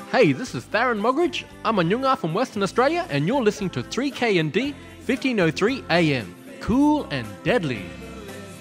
Hey, this is Theron Mogridge. I'm a Nyungar from Western Australia, and you're listening to 3KND 1503 AM. Cool and deadly.